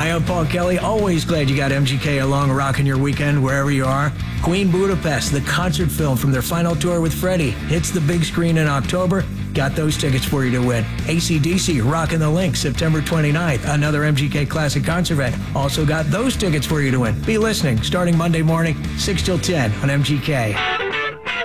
Hi, I'm Paul Kelly. Always glad you got MGK along rocking your weekend wherever you are. Queen Budapest, the concert film from their final tour with Freddie, hits the big screen in October. Got those tickets for you to win. AC/DC, Rockin' the Link, September 29th. Another MGK Classic concert event. Also got those tickets for you to win. Be listening starting Monday morning, 6 till 10 on MGK.